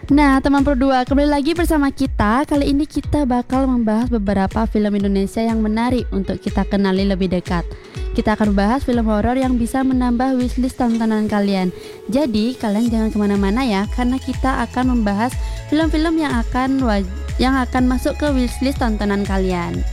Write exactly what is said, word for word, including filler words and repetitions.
Nah, teman berdua, kembali lagi bersama kita. Kali ini kita bakal membahas beberapa film Indonesia yang menarik untuk kita kenali lebih dekat. Kita akan membahas film horor yang bisa menambah wishlist tontonan kalian. Jadi, kalian jangan kemana-mana ya, karena kita akan membahas film-film yang akan waj- yang akan masuk ke wishlist tontonan kalian.